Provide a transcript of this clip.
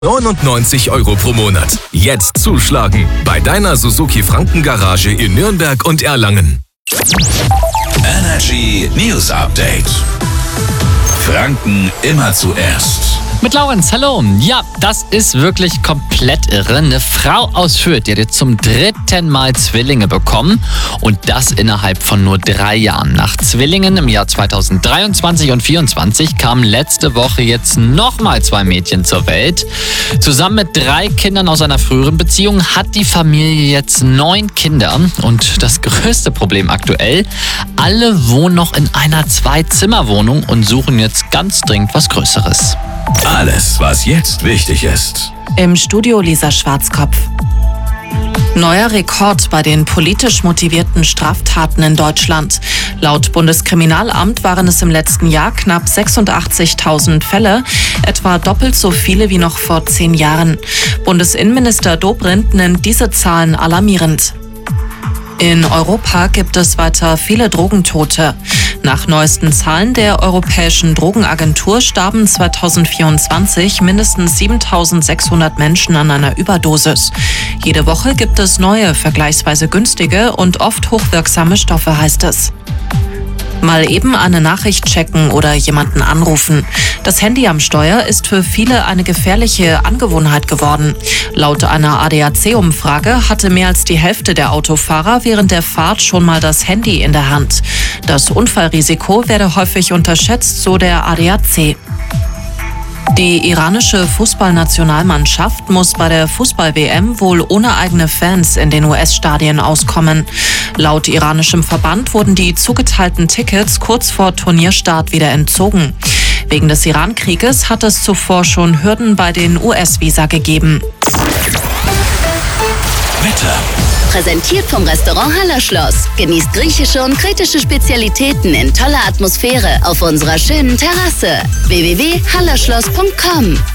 99 € pro Monat. Jetzt zuschlagen bei deiner Suzuki Franken-Garage in Nürnberg und Erlangen. Energy News Update. Franken immer zuerst. Mit Laurenz, hallo. Ja, das ist wirklich komplett irre. Eine Frau aus Fürth, die hat jetzt zum 3. Mal Zwillinge bekommen und das innerhalb von nur 3 Jahren. Nach Zwillingen im Jahr 2023 und 2024 kamen letzte Woche jetzt nochmal 2 Mädchen zur Welt. Zusammen mit 3 Kindern aus einer früheren Beziehung hat die Familie jetzt 9 Kinder. Und das größte Problem aktuell, alle wohnen noch in einer 2-Zimmer-Wohnung und suchen jetzt ganz dringend was Größeres. Alles, was jetzt wichtig ist. Im Studio Lisa Schwarzkopf. Neuer Rekord bei den politisch motivierten Straftaten in Deutschland. Laut Bundeskriminalamt waren es im letzten Jahr knapp 86.000 Fälle, etwa doppelt so viele wie noch vor 10 Jahren. Bundesinnenminister Dobrindt nennt diese Zahlen alarmierend. In Europa gibt es weiter viele Drogentote. Nach neuesten Zahlen der Europäischen Drogenagentur starben 2024 mindestens 7.600 Menschen an einer Überdosis. Jede Woche gibt es neue, vergleichsweise günstige und oft hochwirksame Stoffe, heißt es. Mal eben eine Nachricht checken oder jemanden anrufen. Das Handy am Steuer ist für viele eine gefährliche Angewohnheit geworden. Laut einer ADAC-Umfrage hatte mehr als die Hälfte der Autofahrer während der Fahrt schon mal das Handy in der Hand. Das Unfallrisiko werde häufig unterschätzt, so der ADAC. Die iranische Fußballnationalmannschaft muss bei der Fußball-WM wohl ohne eigene Fans in den US-Stadien auskommen. Laut iranischem Verband wurden die zugeteilten Tickets kurz vor Turnierstart wieder entzogen. Wegen des Iran-Krieges hat es zuvor schon Hürden bei den US-Visa gegeben. Wetter. Präsentiert vom Restaurant Hallerschloss. Genießt griechische und kretische Spezialitäten in toller Atmosphäre auf unserer schönen Terrasse. www.hallerschloss.com